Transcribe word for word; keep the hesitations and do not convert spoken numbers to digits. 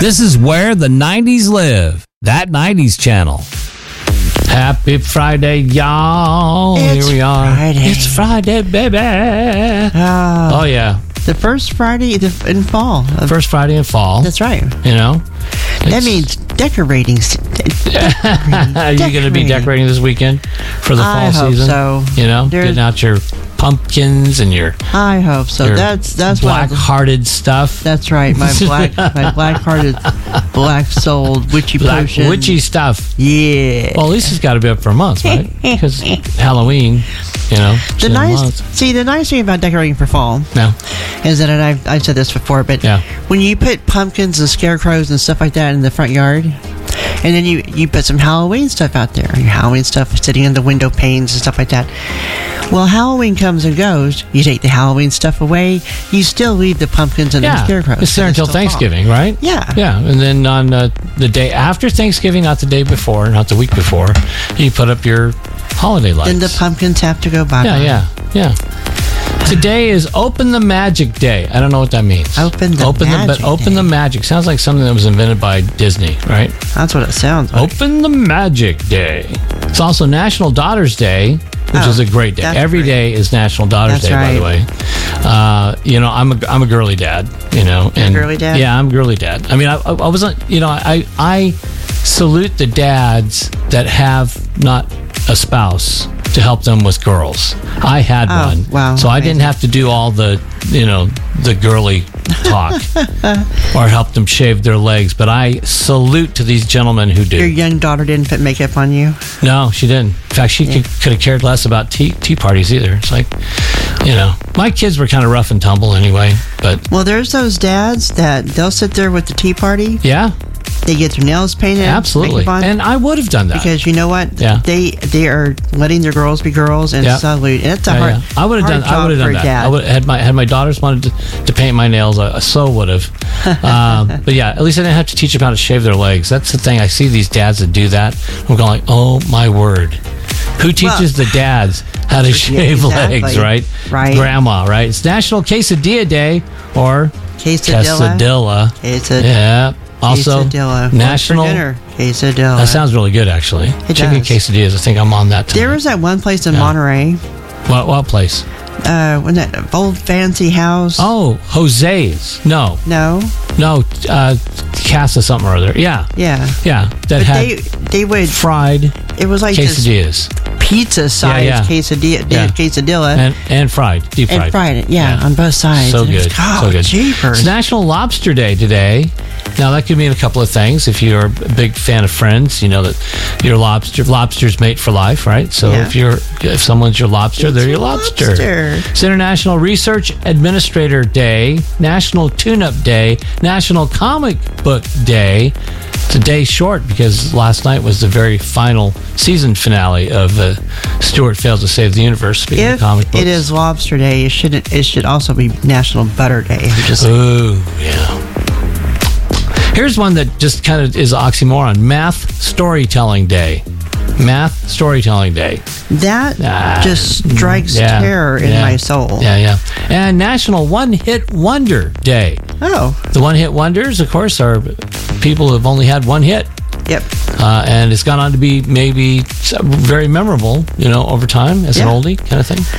This is where the nineties live. That nineties channel. Happy Friday, y'all. It's Here we are. Friday. It's Friday, baby. Uh, Oh, yeah. The first Friday in fall. First Friday in fall. That's right. You know? That means decorating. decorating Are you going to be decorating this weekend for the fall I hope season? so. You know? There's- Getting out your pumpkins and your, I hope so. your That's that's what. I- black-hearted stuff. That's right. My black, my black-hearted, black-souled witchy Black potion. witchy stuff. Yeah. Well, at least it's got to be up for a month, right? Because Halloween, you know. the it's in a nice. month. See, the nice thing about decorating for fall No. is that, and I've, I've said this before, but Yeah. when you put pumpkins and scarecrows and stuff like that in the front yard, and then you, you put some Halloween stuff out there, your Halloween stuff sitting in the window panes and stuff like that. Well, Halloween comes and goes. You take the Halloween stuff away. You still leave the pumpkins and the Yeah. scarecrows. It's there until still fall. Thanksgiving, right? Yeah. Yeah. And then on uh, the day after Thanksgiving, not the day before, not the week before, you put up your holiday lights. Then the pumpkins have to go by. Yeah, yeah, yeah. Today is Open the Magic Day. I don't know what that means. Open the open Magic the, but Open Day. the Magic sounds like something that was invented by Disney, right? That's what it sounds like. Open the Magic Day. It's also National Daughters Day, which Oh, is a great day. that's Every great. day is National Daughters That's Day, by the right. way. Uh, you know, I'm a I'm a girly dad. You know, and girly dad? Yeah, I'm a girly dad. I mean, I, I, I wasn't. You know, I I salute the dads that have not a spouse to help them with girls. I had Oh, one, wow, so I didn't amazing. have to do all the you know the girly talk or help them shave their legs. But I salute to these gentlemen who do. Your young daughter didn't put makeup on you. No, she didn't. In fact, she could, could have cared less about tea, tea parties either. It's like, you know, my kids were kind of rough and tumble anyway. But Well, there's those dads that they'll sit there with the tea party. yeah, They get their nails painted. absolutely. makeup on, And I would have done that. because you know what? Yeah. They they are letting their girls be girls and Yeah. salute. And it's a Yeah, hard. yeah. I would have hard done. I job would have for done a that. dad. I would had my had my daughters wanted to, to paint my nails. I so would have. um, but yeah, at least I didn't have to teach them how to shave their legs. That's the thing. I see these dads that do that. I'm going like, oh my word. Who teaches the dads how to shave exactly. legs, right? Right. Grandma, right? It's National Quesadilla Day or Quesadilla. Quesadilla. Quesadilla. Yeah. Also, Quesadilla. What's National. for dinner? Quesadilla. That sounds really good, actually. It Chicken does. quesadillas. I think I'm on that. There tonight. was that one place in Yeah. Monterey. What, what place? Uh, when that old fancy house. Oh, Jose's. No, No. no, uh, Casa something or other. Yeah, Yeah. yeah. That But had they they would. fried It was like this quesadillas pizza size yeah. quesadilla. Yeah. Quesadilla. and and fried, deep fried. And fried it, yeah, on both sides. So And it was- good, God, so good. jeepers. It's National Lobster Day today. Now that could mean a couple of things. If you're a big fan of Friends, you know that your lobster lobsters mate for life, right? So Yeah. if you're if someone's your lobster, It's they're your a lobster. lobster. It's International Research Administrator Day, National Tune-Up Day, National Comic Book Day. It's a day short because last night was the very final season finale of uh, Stuart Fails to Save the Universe. Speaking of If comic books, it is Lobster Day, it should it should also be National Butter Day. I'm just Ooh, yeah. Here's one that just kind of is oxymoron. Math Storytelling Day. Math Storytelling Day. that Ah, just strikes Yeah, terror in yeah, my soul. Yeah, yeah. And National One Hit Wonder Day. Oh, The One Hit Wonders, of course, are people who have only had one hit. yep. Uh, and it's gone on to be maybe very memorable, you know, over time as an Yeah. oldie kind of thing.